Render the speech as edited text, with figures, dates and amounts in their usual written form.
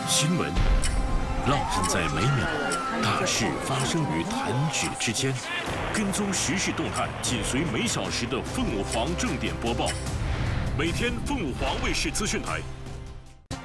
新闻浪漫在每秒，大事发生于弹指之间。跟踪时事动态，紧随每小时的凤凰正点播报。每天凤凰卫视资讯台